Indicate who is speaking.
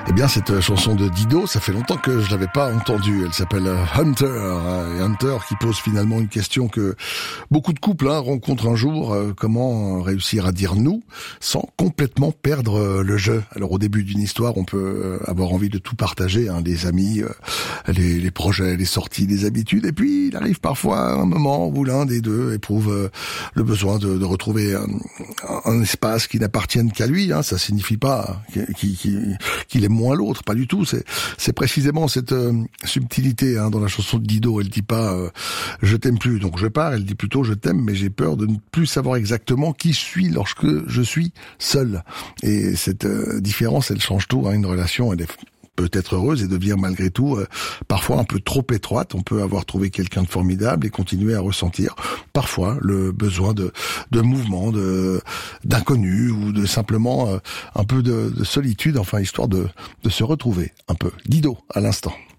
Speaker 1: Eh bien, cette chanson de Dido, ça fait longtemps que je l'avais pas entendue. Elle s'appelle Hunter. Et Hunter qui pose finalement une question que beaucoup de couples rencontrent un jour. Comment réussir à dire nous sans complètement perdre le jeu? Alors, au début d'une histoire, on peut avoir envie de tout partager, les amis, les projets, les sorties, les habitudes. Et puis, il arrive parfois un moment où l'un des deux éprouve le besoin de retrouver un espace qui n'appartienne qu'à lui. Ça signifie pas qu'il est moins l'autre, pas du tout. C'est précisément cette subtilité dans la chanson de Dido. Elle dit pas je t'aime plus, donc je pars. Elle dit plutôt je t'aime, mais j'ai peur de ne plus savoir exactement qui je suis lorsque je suis seul. Et cette différence, elle change tout. Une relation, elle est peut être heureuse et devient malgré tout parfois un peu trop étroite. On peut avoir trouvé quelqu'un de formidable et continuer à ressentir parfois le besoin de mouvement, d'inconnu ou de simplement un peu de solitude, histoire de se retrouver un peu. Dido à l'instant.